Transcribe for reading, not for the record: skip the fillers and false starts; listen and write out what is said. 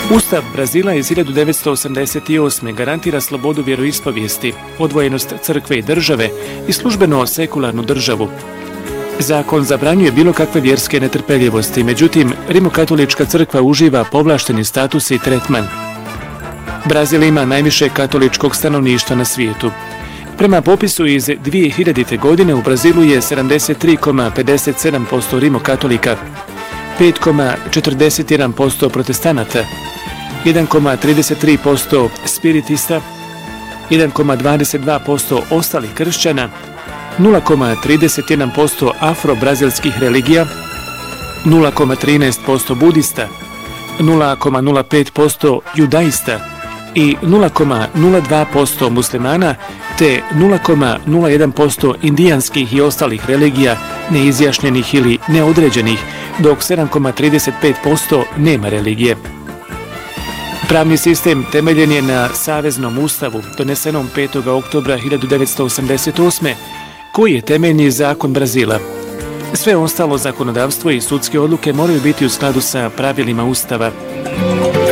Ustav Brazila iz 1988. garantira slobodu vjeroispovijesti, odvojenost crkve i države i službeno sekularnu državu. Zakon zabranjuje bilo kakve vjerske netrpeljivosti, međutim, Rimokatolička crkva uživa povlašteni status i tretman. Brazil ima najviše katoličkog stanovništva na svijetu. Prema popisu iz 2000. godine u Brazilu je 73,57% rimokatolika, 5,41% protestanata, 1,33% spiritista, 1,22% ostalih kršćana, 0,31% afro-brazilskih religija, 0,13% budista, 0,05% judaista i 0,02% muslimana te 0,01% indijanskih i ostalih religija neizjašnjenih ili neodređenih, dok 7,35% nema religije. Pravni sistem temeljen je na Saveznom ustavu, donesenom 5. oktobra 1988. koji je temeljni zakon Brazila. Sve ostalo zakonodavstvo i sudske odluke moraju biti u skladu sa pravilima Ustava.